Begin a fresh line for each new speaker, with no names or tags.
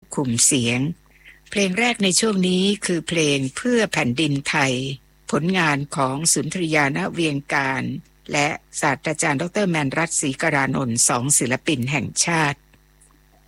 คุมเสียงเพลงแรกในช่วงนี้คือเพลงเพื่อแผ่นดินไทยผลงานของสุนทรียาณเวียงการและศาสตราจารย์ดรแมนรัตน์ศรีกรานนท์2ศิลปินแห่งชาติ